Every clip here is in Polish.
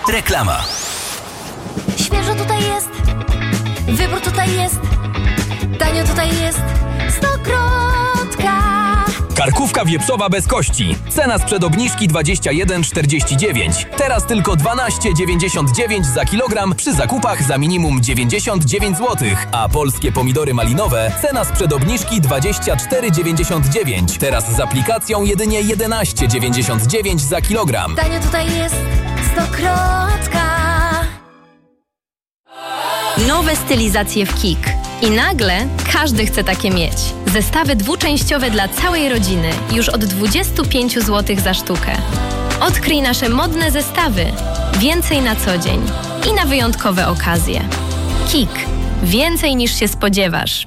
Reklama. Świeżo tutaj jest, wybór tutaj jest, tanio tutaj jest, Stokrotka. Karkówka wieprzowa bez kości. Cena sprzed obniżki 21,49. Teraz tylko 12,99 za kilogram przy zakupach za minimum 99 zł. A polskie pomidory malinowe cena sprzed obniżki 24,99. Teraz z aplikacją jedynie 11,99 za kilogram. Tanio tutaj jest, Stokrotka. Nowe stylizacje w KiK. I nagle każdy chce takie mieć. Zestawy dwuczęściowe dla całej rodziny już od 25 zł za sztukę. Odkryj nasze modne zestawy. Więcej na co dzień i na wyjątkowe okazje. KiK. Więcej niż się spodziewasz.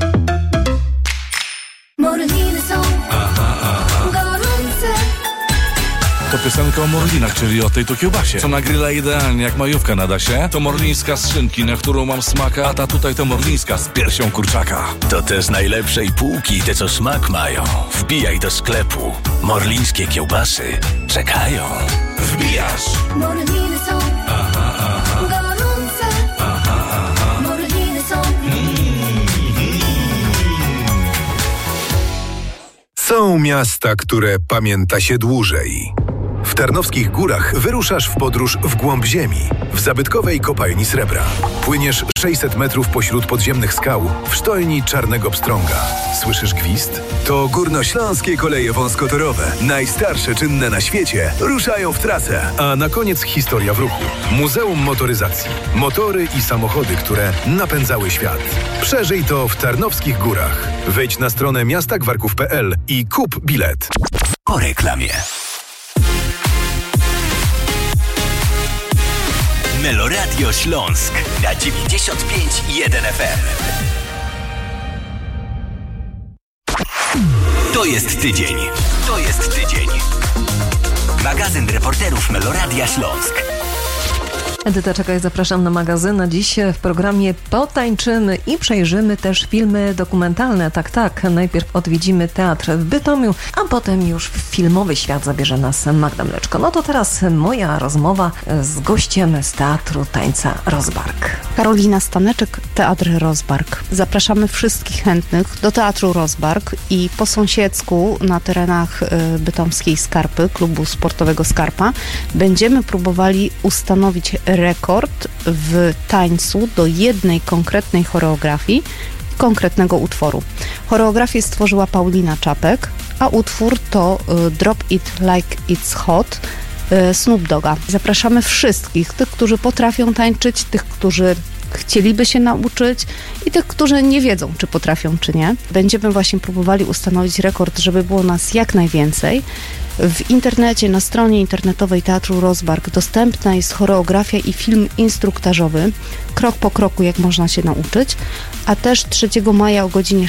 Morliny są gorące. To piosenka o morlinach, czyli o tej tu kiełbasie, co na grilla idealnie jak majówka nada się. To morlińska z szynki, na którą mam smaka, a ta tutaj to morlińska z piersią kurczaka. To te z najlepszej półki, te co smak mają. Wbijaj do sklepu. Morlińskie kiełbasy czekają. Wbijasz! Morliny są gorące. Morliny są. Są miasta, które pamięta się dłużej. W Tarnowskich Górach wyruszasz w podróż w głąb ziemi, w zabytkowej kopalni srebra. Płyniesz 600 metrów pośród podziemnych skał w sztolni Czarnego Pstrąga. Słyszysz gwizd? To Górnośląskie Koleje Wąskotorowe, najstarsze czynne na świecie, ruszają w trasę. A na koniec historia w ruchu. Muzeum Motoryzacji. Motory i samochody, które napędzały świat. Przeżyj to w Tarnowskich Górach. Wejdź na stronę miastagwarków.pl i kup bilet. Po reklamie. Meloradio Śląsk na 95,1 FM. To jest tydzień. To jest tydzień. Magazyn reporterów Meloradia Śląsk. Edyta Czekaj, zapraszam na magazyn. A dziś w programie potańczymy i przejrzymy też filmy dokumentalne. Tak, najpierw odwiedzimy teatr w Bytomiu, a potem już w filmowy świat zabierze nas Magda Mleczko. No to teraz moja rozmowa z gościem z Teatru Tańca Rozbark. Karolina Staneczek, Teatr Rozbark. Zapraszamy wszystkich chętnych do Teatru Rozbark i po sąsiedzku na terenach bytomskiej Skarpy, klubu sportowego Skarpa, będziemy próbowali ustanowić rekord w tańcu do jednej konkretnej choreografii, konkretnego utworu. Choreografię stworzyła Paulina Czapek, a utwór to Drop It Like It's Hot Snoop Dogga. Zapraszamy wszystkich, tych, którzy potrafią tańczyć, tych, którzy chcieliby się nauczyć i tych, którzy nie wiedzą, czy potrafią, czy nie. Będziemy właśnie próbowali ustanowić rekord, żeby było nas jak najwięcej. W internecie, na stronie internetowej Teatru Rozbark dostępna jest choreografia i film instruktażowy, krok po kroku, jak można się nauczyć, a też 3 maja o godzinie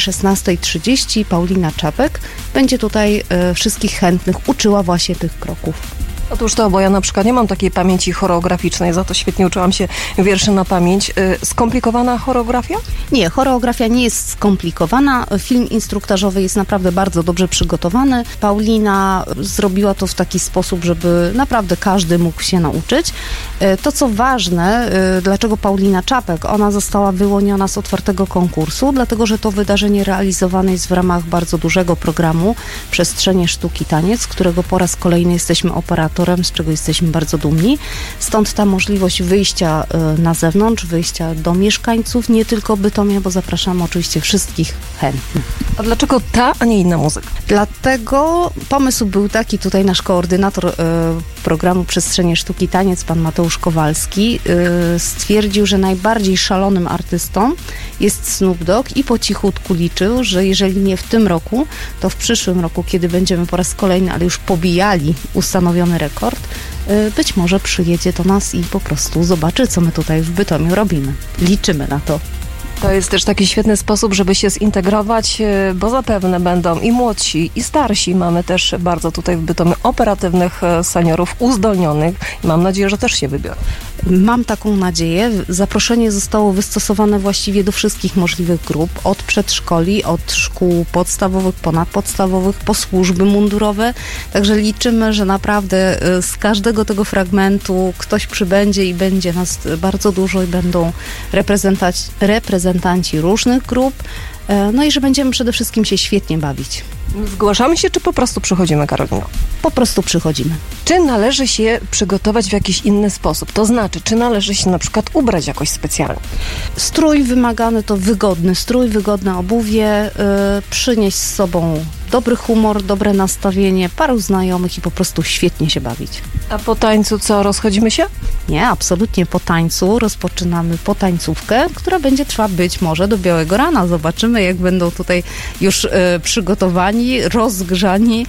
16:30 Paulina Czapek będzie tutaj wszystkich chętnych uczyła właśnie tych kroków. Otóż to, bo ja na przykład nie mam takiej pamięci choreograficznej, za to świetnie uczyłam się wierszy na pamięć. Skomplikowana choreografia? Nie, choreografia nie jest skomplikowana. Film instruktażowy jest naprawdę bardzo dobrze przygotowany. Paulina zrobiła to w taki sposób, żeby naprawdę każdy mógł się nauczyć. To, co ważne, dlaczego Paulina Czapek? Ona została wyłoniona z otwartego konkursu, dlatego, że to wydarzenie realizowane jest w ramach bardzo dużego programu Przestrzenie Sztuki Taniec, którego po raz kolejny jesteśmy operatorem, z czego jesteśmy bardzo dumni. Stąd ta możliwość wyjścia na zewnątrz, wyjścia do mieszkańców, nie tylko Bytomia, bo zapraszamy oczywiście wszystkich chętnych. A dlaczego ta, a nie inna muzyka? Dlatego pomysł był taki, tutaj nasz koordynator programu Przestrzenie Sztuki Taniec, pan Mateusz Kowalski, stwierdził, że najbardziej szalonym artystą jest Snoop Dogg i po cichutku liczył, że jeżeli nie w tym roku, to w przyszłym roku, kiedy będziemy po raz kolejny, ale już pobijali ustanowiony rekord, być może przyjedzie do nas i po prostu zobaczy, co my tutaj w Bytomiu robimy. Liczymy na to. To jest też taki świetny sposób, żeby się zintegrować, bo zapewne będą i młodsi, i starsi. Mamy też bardzo tutaj w Bytomiu operatywnych seniorów uzdolnionych. Mam nadzieję, że też się wybiorą. Mam taką nadzieję. Zaproszenie zostało wystosowane właściwie do wszystkich możliwych grup, od przedszkoli, od szkół podstawowych, ponadpodstawowych, po służby mundurowe. Także liczymy, że naprawdę z każdego tego fragmentu ktoś przybędzie i będzie nas bardzo dużo i będą reprezentanci różnych grup. No i że będziemy przede wszystkim się świetnie bawić. Zgłaszamy się, czy po prostu przychodzimy, Karolino? Po prostu przychodzimy. Czy należy się przygotować w jakiś inny sposób? To znaczy, czy należy się na przykład ubrać jakoś specjalnie? Strój wymagany to wygodny strój, wygodne obuwie, przynieść z sobą dobry humor, dobre nastawienie, paru znajomych i po prostu świetnie się bawić. A po tańcu co, rozchodzimy się? Nie, absolutnie po tańcu. Rozpoczynamy potańcówkę, która będzie trwała być może do białego rana. Zobaczymy, jak będą tutaj już przygotowani, rozgrzani,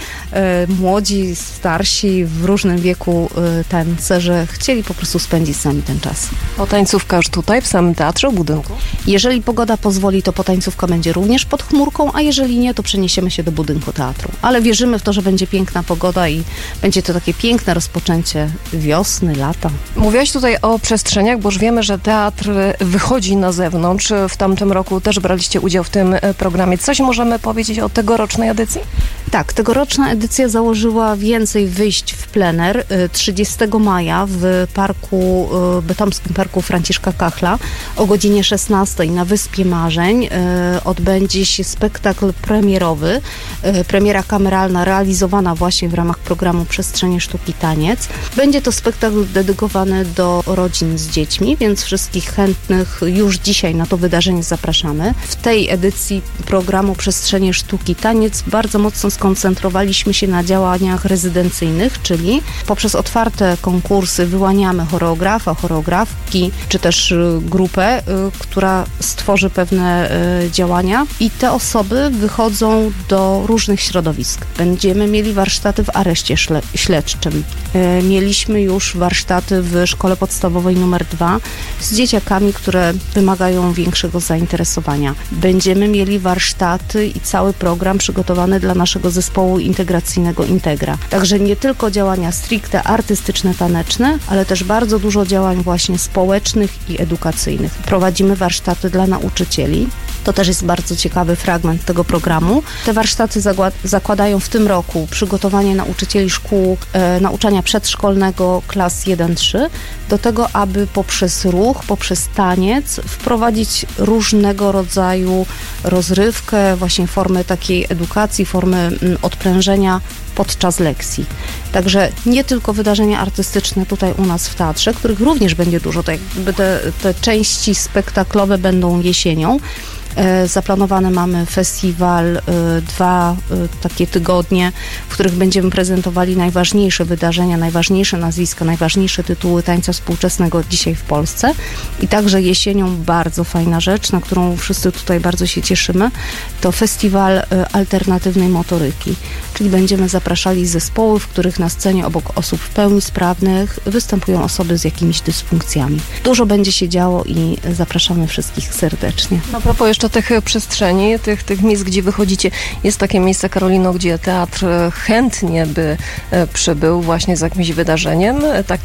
młodzi, starsi, w różnym wieku tancerze chcieli po prostu spędzić z nami ten czas. Potańcówka już tutaj, w samym teatrze, w budynku? Jeżeli pogoda pozwoli, to potańcówka będzie również pod chmurką, a jeżeli nie, to przeniesiemy się do budynku teatru. Ale wierzymy w to, że będzie piękna pogoda i będzie to takie piękne rozpoczęcie wiosny, lata. Mówiłaś tutaj o przestrzeniach, bo już wiemy, że teatr wychodzi na zewnątrz. W tamtym roku też braliście udział w tym programie. Coś możemy powiedzieć o tegorocznej edycji? Tak, tegoroczna edycja założyła więcej wyjść w plener. 30 maja w parku, bytomskim parku Franciszka Kachla o godzinie 16 na Wyspie Marzeń odbędzie się spektakl premierowy, premiera kameralna realizowana właśnie w ramach programu Przestrzenie Sztuki Taniec. Będzie to spektakl dedykowany do rodzin z dziećmi, więc wszystkich chętnych już dzisiaj na to wydarzenie zapraszamy. W tej edycji programu Przestrzenie Sztuki Taniec bardzo mocno skoncentrowaliśmy się na działaniach rezydencyjnych, czyli poprzez otwarte konkursy wyłaniamy choreografa, choreografki, czy też grupę, która stworzy pewne działania i te osoby wychodzą do różnych środowisk. Będziemy mieli warsztaty w areszcie śledczym. Mieliśmy już warsztaty w szkole podstawowej numer 2 z dzieciakami, które wymagają większego zainteresowania. Będziemy mieli warsztaty i cały program przygotowany dla naszego zespołu integracyjnego Integra. Także nie tylko działania stricte artystyczne, taneczne, ale też bardzo dużo działań właśnie społecznych i edukacyjnych. Prowadzimy warsztaty dla nauczycieli. To też jest bardzo ciekawy fragment tego programu. Te warsztaty zakładają w tym roku przygotowanie nauczycieli szkół nauczania przedszkolnego klas 1-3 do tego, aby poprzez ruch, poprzez taniec wprowadzić różnego rodzaju rozrywkę, właśnie formę takiej edukacji, formę odprężenia podczas lekcji. Także nie tylko wydarzenia artystyczne tutaj u nas w teatrze, których również będzie dużo, to jakby te części spektaklowe będą jesienią. Zaplanowane mamy festiwal, 2 takie tygodnie, w których będziemy prezentowali najważniejsze wydarzenia, najważniejsze nazwiska, najważniejsze tytuły tańca współczesnego dzisiaj w Polsce. I także jesienią bardzo fajna rzecz, na którą wszyscy tutaj bardzo się cieszymy, to festiwal alternatywnej motoryki. Czyli będziemy zapraszali zespoły, w których na scenie obok osób w pełni sprawnych występują osoby z jakimiś dysfunkcjami. Dużo będzie się działo i zapraszamy wszystkich serdecznie. A propos jeszcze tych przestrzeni, tych miejsc, gdzie wychodzicie, jest takie miejsce, Karolino, gdzie teatr chętnie by przybył właśnie z jakimś wydarzeniem,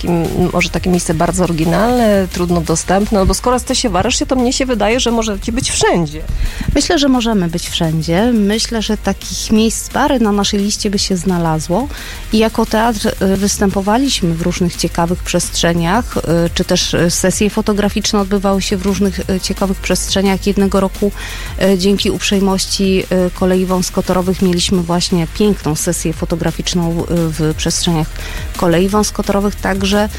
może takie miejsce bardzo oryginalne, trudno dostępne, bo skoro jesteście w areszcie, to mnie się wydaje, że możecie być wszędzie. Myślę, że możemy być wszędzie. Myślę, że takich miejsc parę na naszej liście by się znalazło i jako teatr występowaliśmy w różnych ciekawych przestrzeniach, czy też sesje fotograficzne odbywały się w różnych ciekawych przestrzeniach. Jednego roku dzięki uprzejmości Kolei Wąskotorowych mieliśmy właśnie piękną sesję fotograficzną w przestrzeniach kolei wąskotorowych, także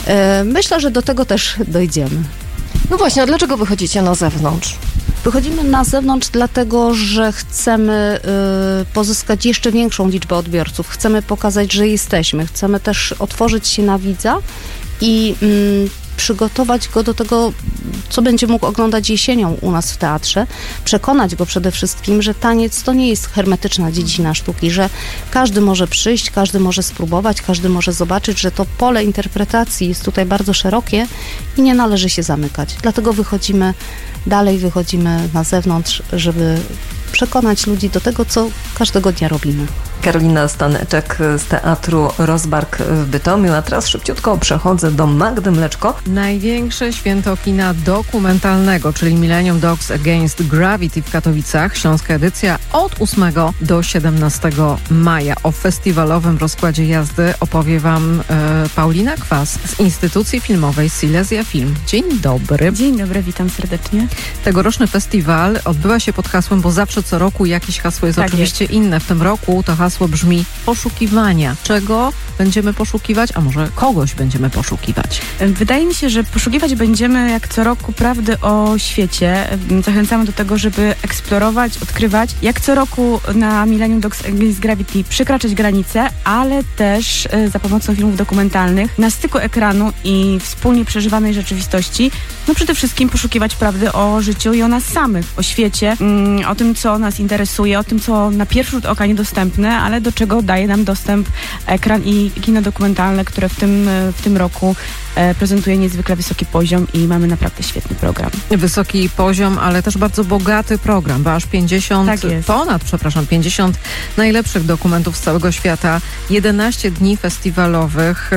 myślę, że do tego też dojdziemy. No właśnie, a dlaczego wychodzicie na zewnątrz? Wychodzimy na zewnątrz dlatego, że chcemy pozyskać jeszcze większą liczbę odbiorców. Chcemy pokazać, że jesteśmy. Chcemy też otworzyć się na widza i przygotować go do tego, co będzie mógł oglądać jesienią u nas w teatrze. Przekonać go przede wszystkim, że taniec to nie jest hermetyczna dziedzina sztuki, że każdy może przyjść, każdy może spróbować, każdy może zobaczyć, że to pole interpretacji jest tutaj bardzo szerokie i nie należy się zamykać. Dlatego wychodzimy na zewnątrz, żeby przekonać ludzi do tego, co każdego dnia robimy. Karolina Staneczek z Teatru Rozbark w Bytomiu, a teraz szybciutko przechodzę do Magdy Mleczko. Największe święto kina dokumentalnego, czyli Millennium Dogs Against Gravity w Katowicach. Śląska edycja od 8 do 17 maja. O festiwalowym rozkładzie jazdy opowie Wam Paulina Kwas z Instytucji Filmowej Silesia Film. Dzień dobry. Dzień dobry, witam serdecznie. Tegoroczny festiwal odbywa się pod hasłem, bo zawsze co roku jakieś hasło jest oczywiście inne. W tym roku to hasło brzmi poszukiwania. Czego będziemy poszukiwać, a może kogoś będziemy poszukiwać? Wydaje mi się, że poszukiwać będziemy jak co roku prawdy o świecie. Zachęcamy do tego, żeby eksplorować, odkrywać. Jak co roku na Millennium Dogs Against Gravity przekraczać granice, ale też za pomocą filmów dokumentalnych na styku ekranu i wspólnie przeżywanej rzeczywistości, no przede wszystkim poszukiwać prawdy o życiu i o nas samych, o świecie, o tym, co nas interesuje, o tym, co na pierwszy rzut oka niedostępne, ale do czego daje nam dostęp ekran i kino dokumentalne, które w tym roku prezentuje niezwykle wysoki poziom i mamy naprawdę świetny program. Wysoki poziom, ale też bardzo bogaty program, bo aż 50 najlepszych dokumentów z całego świata, 11 dni festiwalowych,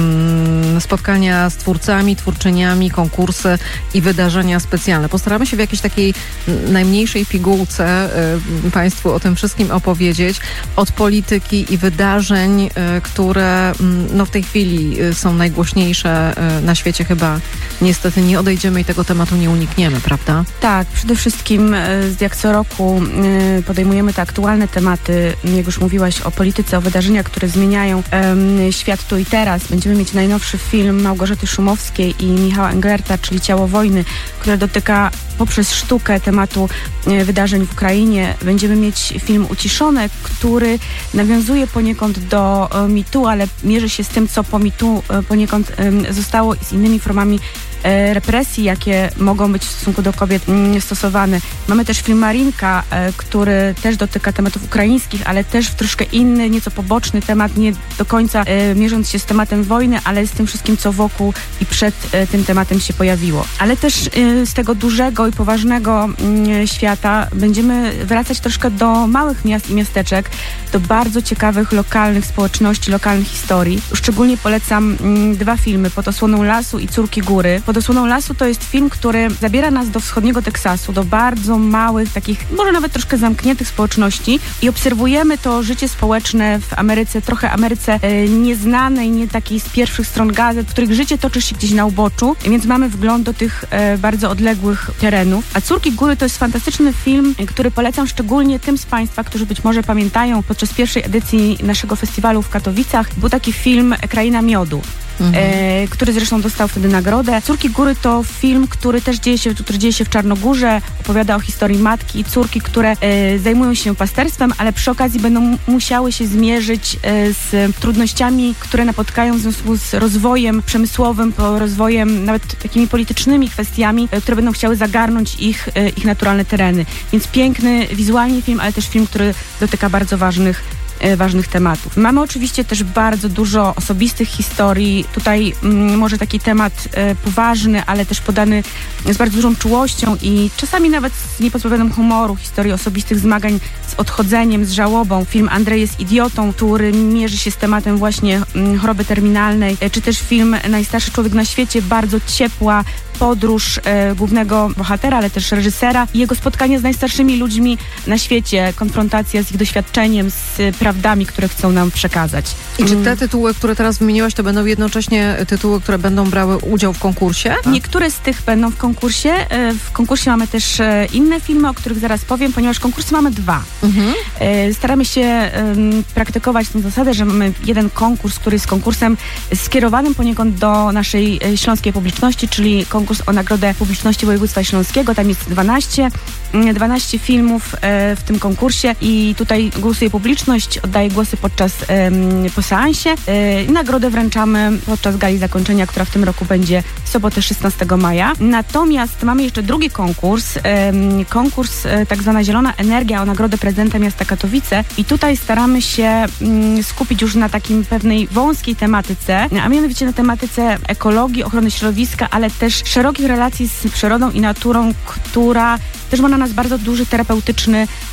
spotkania z twórcami, twórczyniami, konkursy i wydarzenia specjalne. Postaramy się w jakiejś takiej najmniejszej pigułce Państwu o tym wszystkim opowiedzieć, od polityki i wydarzeń, które w tej chwili są najgłośniejsze na świecie. Chyba niestety nie odejdziemy i tego tematu nie unikniemy, prawda? Tak, przede wszystkim jak co roku podejmujemy te aktualne tematy, jak już mówiłaś o polityce, o wydarzeniach, które zmieniają świat tu i teraz. Będziemy mieć najnowszy film Małgorzaty Szumowskiej i Michała Englerta, czyli Ciało wojny, które dotyka poprzez sztukę tematu wydarzeń w Ukrainie. Będziemy mieć film Uciszone, który nawiązuje poniekąd do MeToo, ale mierzy się z tym, co po MeToo poniekąd zostało i z innymi formami represji, jakie mogą być w stosunku do kobiet stosowane. Mamy też film Marinka, który też dotyka tematów ukraińskich, ale też w troszkę inny, nieco poboczny temat, nie do końca mierząc się z tematem wojny, ale z tym wszystkim, co wokół i przed tym tematem się pojawiło. Ale też z tego dużego i poważnego świata będziemy wracać troszkę do małych miast i miasteczek, do bardzo ciekawych lokalnych społeczności, lokalnych historii. Szczególnie polecam dwa filmy, Pod osłoną lasu i Córki góry. Pod osłoną lasu to jest film, który zabiera nas do wschodniego Teksasu, do bardzo małych, takich może nawet troszkę zamkniętych społeczności i obserwujemy to życie społeczne w Ameryce, trochę Ameryce nieznanej, nie takiej z pierwszych stron gazet, w których życie toczy się gdzieś na uboczu, więc mamy wgląd do tych bardzo odległych terenów. A Córki góry to jest fantastyczny film, który polecam szczególnie tym z Państwa, którzy być może pamiętają, podczas pierwszej edycji naszego festiwalu w Katowicach był taki film Kraina miodu. Który zresztą dostał wtedy nagrodę. Córki góry to film, który też dzieje się w Czarnogórze, opowiada o historii matki i córki, które zajmują się pasterstwem, ale przy okazji będą musiały się zmierzyć z trudnościami, które napotkają w związku z rozwojem przemysłowym, rozwojem nawet takimi politycznymi kwestiami, które będą chciały zagarnąć ich naturalne tereny. Więc piękny wizualnie film, ale też film, który dotyka bardzo ważnych tematów. Mamy oczywiście też bardzo dużo osobistych historii. Tutaj może taki temat poważny, ale też podany z bardzo dużą czułością i czasami nawet z niepozbawionym humoru. Historii osobistych zmagań z odchodzeniem, z żałobą. Film Andrzej jest idiotą, który mierzy się z tematem właśnie choroby terminalnej, czy też film Najstarszy człowiek na świecie, bardzo ciepła podróż głównego bohatera, ale też reżysera i jego spotkanie z najstarszymi ludźmi na świecie, konfrontacja z ich doświadczeniem, z prawdami, które chcą nam przekazać. I czy te tytuły, które teraz wymieniłaś, to będą jednocześnie tytuły, które będą brały udział w konkursie? Niektóre z tych będą w konkursie. W konkursie mamy też inne filmy, o których zaraz powiem, ponieważ konkursy mamy dwa. Staramy się praktykować tę zasadę, że mamy jeden konkurs, który jest konkursem skierowanym poniekąd do naszej śląskiej publiczności, czyli konkurs o Nagrodę Publiczności Województwa Śląskiego. Tam jest 12 filmów w tym konkursie i tutaj głosuje publiczność, oddaje głosy po seansie. Nagrodę wręczamy podczas gali zakończenia, która w tym roku będzie w sobotę 16 maja. Natomiast mamy jeszcze drugi konkurs, tak zwana Zielona Energia o Nagrodę Prezydenta Miasta Katowice i tutaj staramy się skupić już na takim pewnej wąskiej tematyce, a mianowicie na tematyce ekologii, ochrony środowiska, ale też szerokich relacji z przyrodą i naturą, która też ma na nas bardzo duży terapeutyczny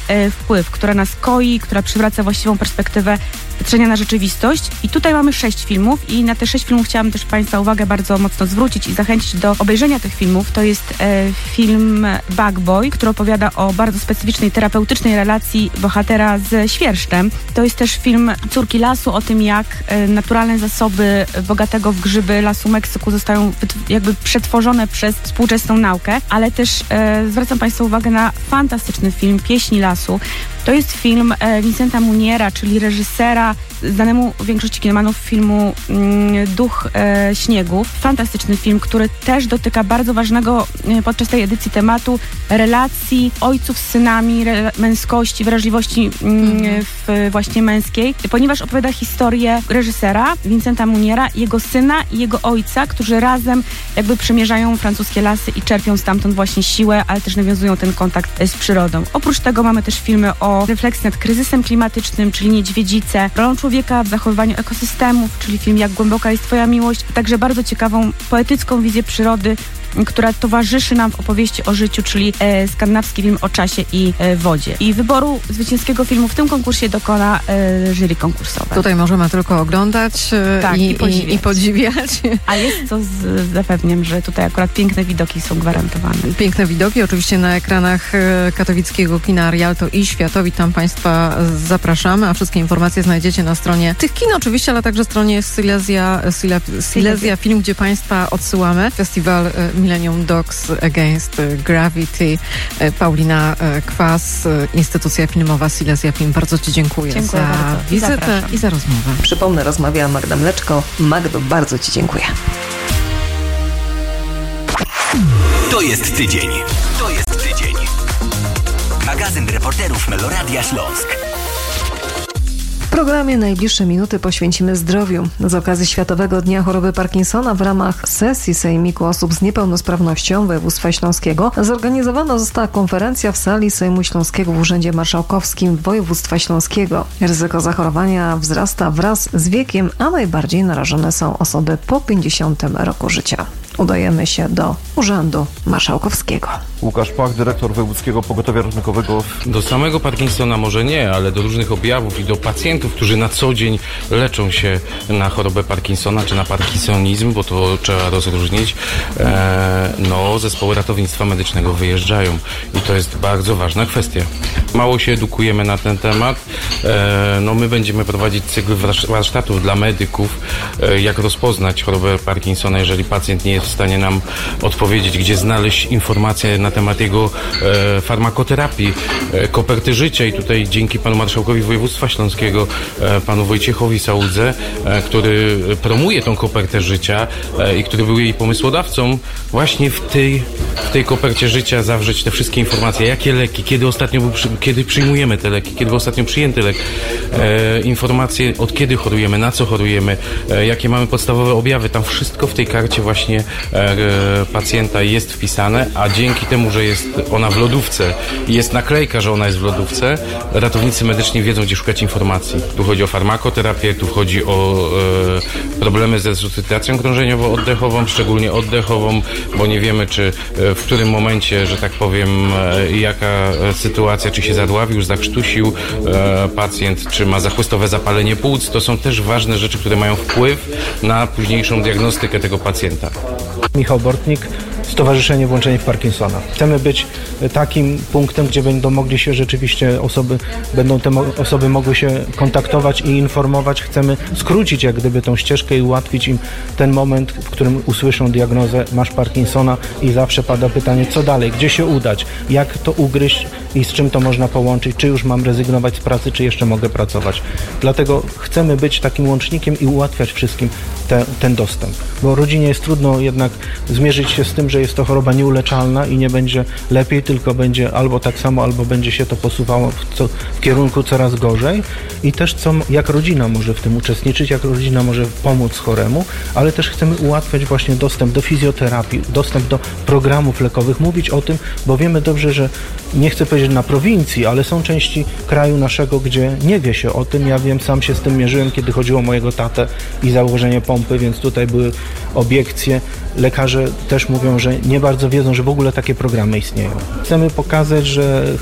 wpływ, która nas koi, która przywraca właściwą perspektywę patrzenia na rzeczywistość. I tutaj mamy 6 filmów i na te 6 filmów chciałam też Państwa uwagę bardzo mocno zwrócić i zachęcić do obejrzenia tych filmów. To jest film Bug Boy, który opowiada o bardzo specyficznej, terapeutycznej relacji bohatera ze świerszczem. To jest też film Córki Lasu, o tym jak naturalne zasoby bogatego w grzyby Lasu Meksyku zostają jakby przetworzone przez współczesną naukę, ale też zwracam Państwa uwagę na fantastyczny film Pieśni Lasu. To jest film Vincenta Muniera, czyli reżysera znanemu większości kinomanów filmu Duch Śniegu. Fantastyczny film, który też dotyka bardzo ważnego podczas tej edycji tematu relacji ojców z synami, męskości, wrażliwości właśnie męskiej, ponieważ opowiada historię reżysera Vincenta Muniera, jego syna i jego ojca, którzy razem jakby przemierzają francuskie lasy i czerpią stamtąd właśnie siłę, ale też nawiązują ten kontakt z przyrodą. Oprócz tego mamy też filmy o refleksji nad kryzysem klimatycznym, czyli Niedźwiedzice, rolą człowieka w zachowywaniu ekosystemów, czyli film Jak głęboka jest Twoja miłość, a także bardzo ciekawą, poetycką wizję przyrody, która towarzyszy nam w opowieści o życiu, czyli skandynawski film o czasie i wodzie. I wyboru zwycięskiego filmu w tym konkursie dokona jury konkursowe. Tutaj możemy tylko oglądać i podziwiać. A jest to, zapewniam, że tutaj akurat piękne widoki są gwarantowane. Piękne widoki, oczywiście na ekranach katowickiego kina Rialto i Światowi. Tam Państwa zapraszamy, a wszystkie informacje znajdziecie na stronie tych kin oczywiście, ale także stronie Silesia Film, gdzie Państwa odsyłamy. Festiwal Millennium Dogs Against Gravity. Paulina Kwas, instytucja filmowa Silesia Film. Bardzo Ci dziękuję za wizytę i za rozmowę. Przypomnę, rozmawiała Magda Mleczko. Magdo, bardzo Ci dziękuję. To jest tydzień. Magazyn reporterów Meloradia Śląsk. W programie najbliższe minuty poświęcimy zdrowiu. Z okazji Światowego Dnia Choroby Parkinsona w ramach sesji Sejmiku Osób z Niepełnosprawnością Województwa Śląskiego zorganizowana została konferencja w sali Sejmu Śląskiego w Urzędzie Marszałkowskim Województwa Śląskiego. Ryzyko zachorowania wzrasta wraz z wiekiem, a najbardziej narażone są osoby po 50 roku życia. Udajemy się do Urzędu Marszałkowskiego. Łukasz Pach, dyrektor Wojewódzkiego Pogotowia Ratunkowego. Do samego Parkinsona może nie, ale do różnych objawów i do pacjentów, którzy na co dzień leczą się na chorobę Parkinsona czy na parkinsonizm, bo to trzeba rozróżnić, zespoły ratownictwa medycznego wyjeżdżają i to jest bardzo ważna kwestia. Mało się edukujemy na ten temat. My będziemy prowadzić cykl warsztatów dla medyków, jak rozpoznać chorobę Parkinsona, jeżeli pacjent nie jest w stanie nam odpowiedzieć, gdzie znaleźć informacje na temat jego farmakoterapii, koperty życia i tutaj dzięki panu marszałkowi województwa śląskiego, panu Wojciechowi Sałudze, który promuje tą kopertę życia i który był jej pomysłodawcą, właśnie w tej kopercie życia zawrzeć te wszystkie informacje, jakie leki, kiedy przyjmujemy te leki, kiedy był ostatnio przyjęty lek, informacje od kiedy chorujemy, na co chorujemy, jakie mamy podstawowe objawy, tam wszystko w tej karcie właśnie pacjenta jest wpisane, a dzięki temu, że jest ona w lodówce i jest naklejka, że ona jest w lodówce, ratownicy medyczni wiedzą, gdzie szukać informacji. Tu chodzi o farmakoterapię, tu chodzi o problemy ze resuscytacją krążeniowo-oddechową, szczególnie oddechową, bo nie wiemy, czy w którym momencie, że tak powiem, jaka sytuacja, czy się zadławił, już zakrztusił pacjent, czy ma zachłystowe zapalenie płuc. To są też ważne rzeczy, które mają wpływ na późniejszą diagnostykę tego pacjenta. Michał Bortnik, Stowarzyszenie Włączenie w Parkinsona. Chcemy być takim punktem, gdzie będą mogli się rzeczywiście te osoby mogły się kontaktować i informować. Chcemy skrócić jak gdyby tą ścieżkę i ułatwić im ten moment, w którym usłyszą diagnozę, masz Parkinsona i zawsze pada pytanie, co dalej, gdzie się udać, jak to ugryźć i z czym to można połączyć, czy już mam rezygnować z pracy, czy jeszcze mogę pracować. Dlatego chcemy być takim łącznikiem i ułatwiać wszystkim ten dostęp. Bo rodzinie jest trudno jednak zmierzyć się z tym, że jest to choroba nieuleczalna i nie będzie lepiej, tylko będzie albo tak samo, albo będzie się to posuwało w kierunku coraz gorzej. I też jak rodzina może w tym uczestniczyć, jak rodzina może pomóc choremu, ale też chcemy ułatwiać właśnie dostęp do fizjoterapii, dostęp do programów lekowych, mówić o tym, bo wiemy dobrze, że nie chcę powiedzieć na prowincji, ale są części kraju naszego, gdzie nie wie się o tym. Ja wiem, sam się z tym mierzyłem, kiedy chodziło o mojego tatę i założenie pompy, więc tutaj były obiekcje. Lekarze też mówią, że nie bardzo wiedzą, że w ogóle takie programy istnieją. Chcemy pokazać, że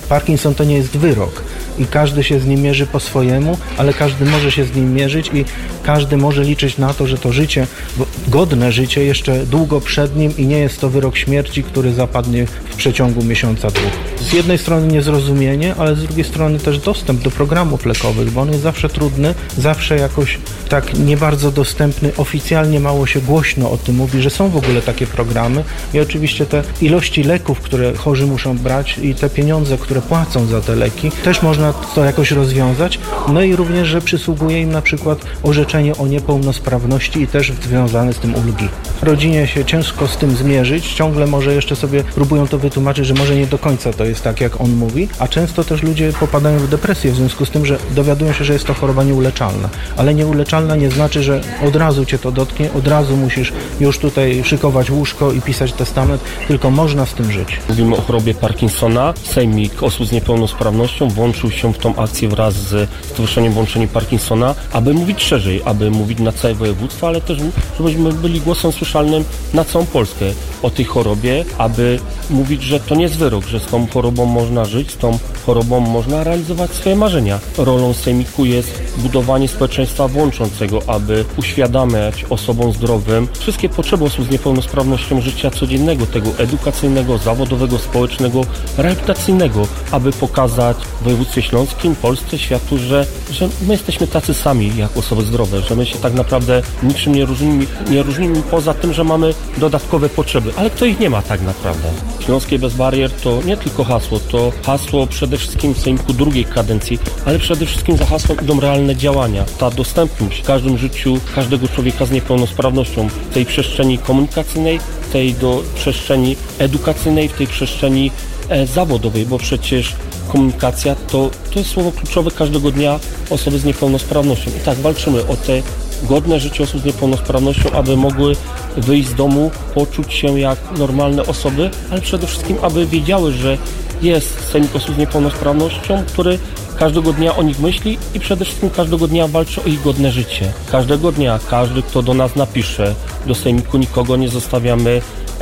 Parkinson to nie jest wyrok i każdy się z nim mierzy po swojemu, ale każdy może się z nim mierzyć i każdy może liczyć na to, że to życie, godne życie jeszcze długo przed nim i nie jest to wyrok śmierci, który zapadnie w przeciągu miesiąca, dwóch. Z jednej strony niezrozumienie, ale z drugiej strony też dostęp do programów lekowych, bo on jest zawsze trudny, zawsze jakoś tak nie bardzo dostępny. Oficjalnie mało się głośno o tym mówi, że są w ogóle takie programy i oczywiście te ilości leków, które chorzy muszą brać i te pieniądze, które płacą za te leki, też można to jakoś rozwiązać. No i również, że przysługuje im na przykład orzeczenie o niepełnosprawności i też związane z tym ulgi. Rodzinie się ciężko z tym zmierzyć, ciągle może jeszcze sobie próbują to wytłumaczyć, że może nie do końca to jest tak, jak on mówi, a często też ludzie popadają w depresję w związku z tym, że dowiadują się, że jest to choroba nieuleczalna. Ale nieuleczalna nie znaczy, że od razu cię to dotknie, od razu musisz już tutaj szykować łóżko i pisać testament, tylko można z tym żyć. Mówimy o chorobie Parkinsona. Sejmik osób z niepełnosprawnością włączył się w tą akcję wraz z Stowarzyszeniem Włączeni Parkinsona, aby mówić szerzej, aby mówić na całe województwo, ale też żebyśmy byli głosem słyszalnym na całą Polskę o tej chorobie, aby mówić, że to nie jest wyrok, że z tą chorobą można żyć, z tą chorobą można realizować swoje marzenia. Rolą sejmiku jest budowanie społeczeństwa włączącego, aby uświadamiać osobom zdrowym wszystkie potrzeby osób z niepełnosprawnością życia codziennego, tego edukacyjnego, zawodowego, społecznego, rehabilitacyjnego, aby pokazać w województwie śląskim, Polsce, światu, że my jesteśmy tacy sami jak osoby zdrowe, że my się tak naprawdę niczym nie różnimy poza tym, że mamy dodatkowe potrzeby, ale kto ich nie ma tak naprawdę. Śląskie bez barier to nie tylko hasło, to hasło przede wszystkim w sejmiku drugiej kadencji, ale przede wszystkim za hasłem idą realne działania. Ta dostępność w każdym życiu każdego człowieka z niepełnosprawnością, w tej przestrzeni komunikacyjnej, w tej przestrzeni edukacyjnej, w tej przestrzeni zawodowej, bo przecież komunikacja to jest słowo kluczowe każdego dnia osoby z niepełnosprawnością. I tak walczymy o te godne życie osób z niepełnosprawnością, aby mogły wyjść z domu, poczuć się jak normalne osoby, ale przede wszystkim, aby wiedziały, że jest sejmik osób z niepełnosprawnością, który każdego dnia o nich myśli i przede wszystkim każdego dnia walczy o ich godne życie. Każdego dnia, każdy, kto do nas napisze, do sejmiku nikogo nie zostawiamy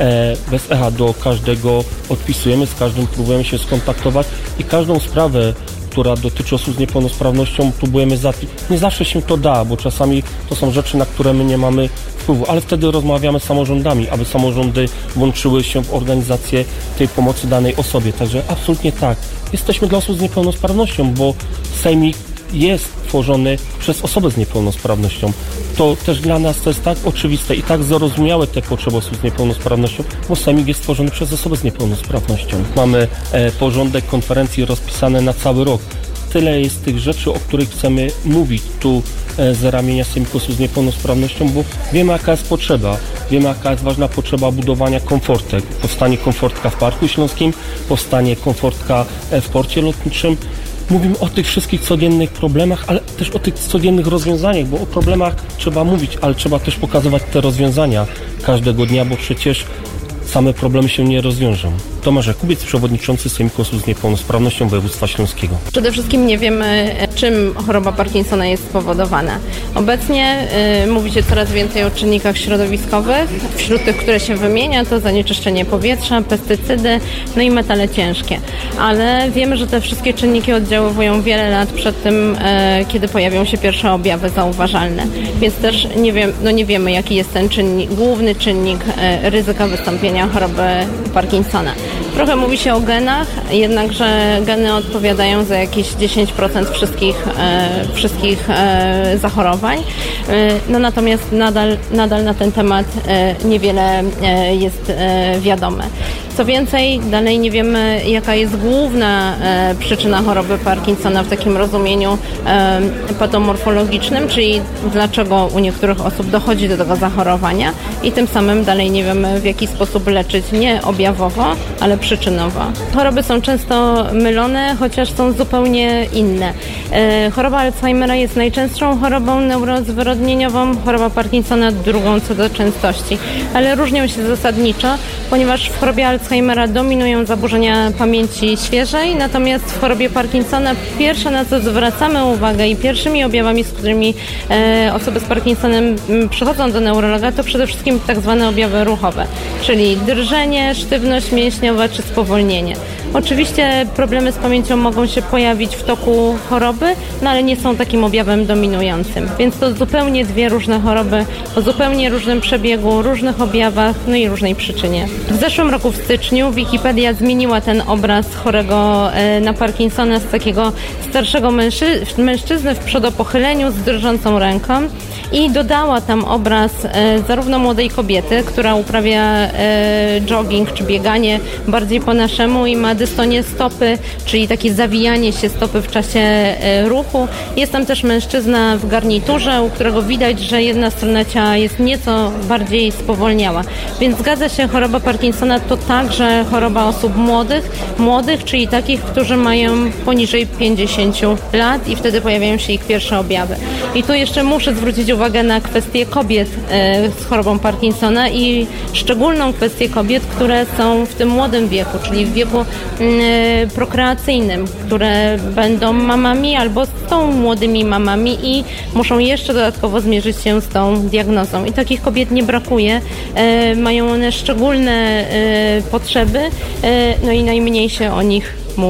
bez echa, do każdego odpisujemy, z każdym próbujemy się skontaktować i każdą sprawę, która dotyczy osób z niepełnosprawnością, próbujemy załatwić. Nie zawsze się to da, bo czasami to są rzeczy, na które my nie mamy wpływu, ale wtedy rozmawiamy z samorządami, aby samorządy włączyły się w organizację tej pomocy danej osobie. Także absolutnie tak. Jesteśmy dla osób z niepełnosprawnością, bo sejmik jest tworzony przez osobę z niepełnosprawnością. To też dla nas to jest tak oczywiste i tak zrozumiałe te potrzeby osób z niepełnosprawnością, bo sejmik jest tworzony przez osobę z niepełnosprawnością. Mamy porządek konferencji rozpisany na cały rok. Tyle jest tych rzeczy, o których chcemy mówić tu z ramienia sejmiku osób z niepełnosprawnością, bo wiemy, jaka jest potrzeba. Wiemy, jaka jest ważna potrzeba budowania komfortek. Powstanie komfortka w Parku Śląskim, powstanie komfortka w porcie lotniczym. Mówimy o tych wszystkich codziennych problemach, ale też o tych codziennych rozwiązaniach, bo o problemach trzeba mówić, ale trzeba też pokazywać te rozwiązania każdego dnia, bo przecież same problemy się nie rozwiążą. Tomasz Jakubiec, przewodniczący Sejmiku Osób z Niepełnosprawnością Województwa Śląskiego. Przede wszystkim nie wiemy, czym choroba Parkinsona jest spowodowana. Obecnie mówi się coraz więcej o czynnikach środowiskowych. Wśród tych, które się wymienia, to zanieczyszczenie powietrza, pestycydy, no i metale ciężkie. Ale wiemy, że te wszystkie czynniki oddziaływują wiele lat przed tym, kiedy pojawią się pierwsze objawy zauważalne. Więc też nie wiemy, jaki jest ten główny czynnik ryzyka wystąpienia choroby Parkinsona. Trochę mówi się o genach, jednakże geny odpowiadają za jakieś 10% wszystkich zachorowań. No natomiast nadal na ten temat niewiele jest wiadome. Co więcej, dalej nie wiemy, jaka jest główna przyczyna choroby Parkinsona w takim rozumieniu patomorfologicznym, czyli dlaczego u niektórych osób dochodzi do tego zachorowania i tym samym dalej nie wiemy, w jaki sposób leczyć nie objawowo, ale przyczynowo. Choroby są często mylone, chociaż są zupełnie inne. Choroba Alzheimera jest najczęstszą chorobą neurozwyrodnieniową, choroba Parkinsona drugą co do częstości, ale różnią się zasadniczo, ponieważ w chorobie Alzheimera dominują zaburzenia pamięci świeżej, natomiast w chorobie Parkinsona pierwsze, na co zwracamy uwagę i pierwszymi objawami, z którymi osoby z Parkinsonem przychodzą do neurologa, to przede wszystkim tak zwane objawy ruchowe, czyli drżenie, sztywność mięśniowa czy spowolnienie. Oczywiście problemy z pamięcią mogą się pojawić w toku choroby, no ale nie są takim objawem dominującym. Więc to zupełnie dwie różne choroby o zupełnie różnym przebiegu, różnych objawach, no i różnej przyczynie. W zeszłym roku w styczniu Wikipedia zmieniła ten obraz chorego na Parkinsona z takiego starszego mężczyzny w przodopochyleniu z drżącą ręką i dodała tam obraz zarówno młodej kobiety, która uprawia jogging czy bieganie bardziej po naszemu i ma dystonię stopy, czyli takie zawijanie się stopy w czasie ruchu. Jest tam też mężczyzna w garniturze, u którego widać, że jedna strona ciała jest nieco bardziej spowolniała. Więc zgadza się, choroba Parkinsona to także choroba osób młodych, czyli takich, którzy mają poniżej 50 lat i wtedy pojawiają się ich pierwsze objawy. I tu jeszcze muszę zwrócić uwagę na kwestię kobiet z chorobą Parkinsona i szczególną kwestię kobiet, które są w tym młodym wieku, czyli w wieku prokreacyjnym, które będą mamami albo są młodymi mamami i muszą jeszcze dodatkowo zmierzyć się z tą diagnozą. I takich kobiet nie brakuje. Mają one szczególne potrzeby, no i najmniej się o nich